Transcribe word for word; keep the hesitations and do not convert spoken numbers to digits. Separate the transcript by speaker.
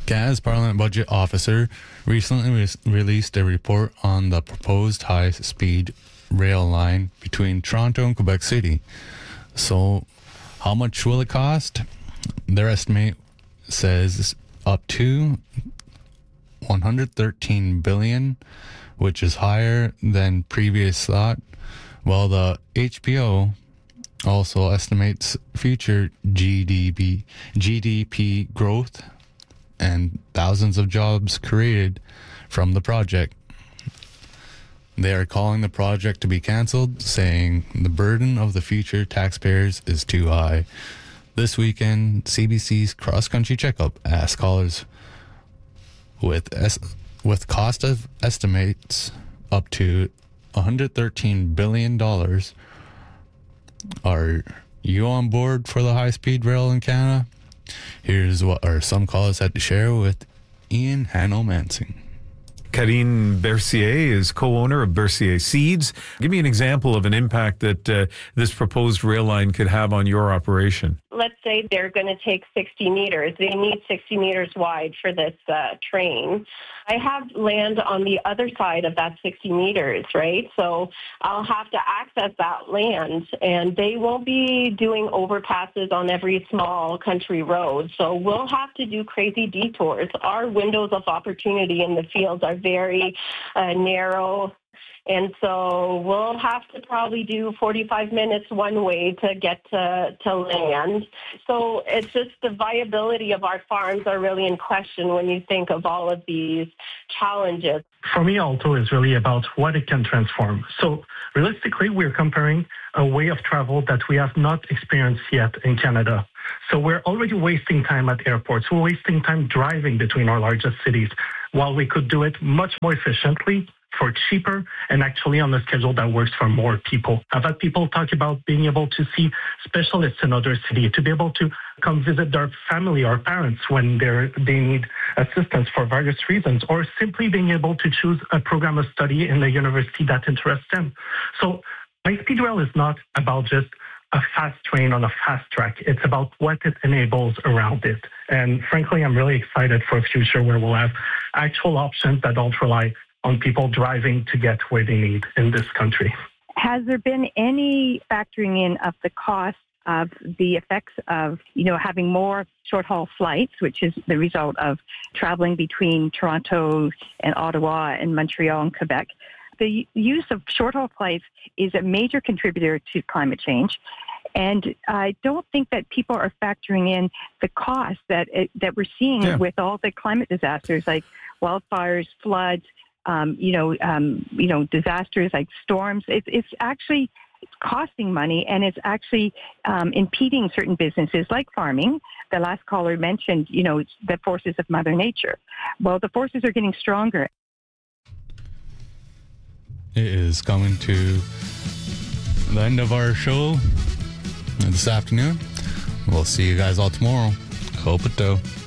Speaker 1: Canada's Parliament Budget Officer recently re- released a report on the proposed high-speed rail line between Toronto and Quebec City. So, how much will it cost? Their estimate says up to one hundred thirteen billion dollars, which is higher than previous thought, while the H B O also estimates future G D P, G D P growth and thousands of jobs created from the project. They are calling the project to be cancelled, saying the burden of the future taxpayers is too high. This weekend, C B C's Cross Country Checkup asked callers with es- with cost of estimates up to one hundred thirteen billion dollars. Are you on board for the high-speed rail in Canada? Here's what our some callers had to share with Ian Hanno-Mansing.
Speaker 2: Karine Bercier is co-owner of Bercier Seeds. Give me an example of an impact that uh, this proposed rail line could have on your operation.
Speaker 3: Let's say they're going to take sixty meters. They need sixty meters wide for this uh, train. I have land on the other side of that sixty meters, right? So I'll have to access that land, and they won't be doing overpasses on every small country road. So we'll have to do crazy detours. Our windows of opportunity in the fields are very uh, narrow. And so we'll have to probably do forty-five minutes one way to get to, to land. So it's just the viability of our farms are really in question when you think of all of these challenges.
Speaker 4: For me, Alto is really about what it can transform. So realistically, we're comparing a way of travel that we have not experienced yet in Canada. So we're already wasting time at airports. We're wasting time driving between our largest cities while we could do it much more efficiently, for cheaper, and actually on a schedule that works for more people. I've had people talk about being able to see specialists in other cities, to be able to come visit their family or parents when they're, they need assistance for various reasons, or simply being able to choose a program of study in the university that interests them. So high-speed rail is not about just a fast train on a fast track. It's about what it enables around it. And frankly, I'm really excited for a future where we'll have actual options that don't rely on people driving to get where they need in this country.
Speaker 5: Has there been any factoring in of the cost of the effects of, you know, having more short-haul flights, which is the result of traveling between Toronto and Ottawa and Montreal and Quebec? The use of short-haul flights is a major contributor to climate change. And I don't think that people are factoring in the cost that that we're seeing yeah. with all the climate disasters like wildfires, floods, Um, you know, um, you know, disasters like storms. It, it's actually costing money, and it's actually um, impeding certain businesses like farming. The last caller mentioned, you know, the forces of Mother Nature. Well, the forces are getting stronger.
Speaker 1: It is coming to the end of our show this afternoon. We'll see you guys all tomorrow. Hope it do.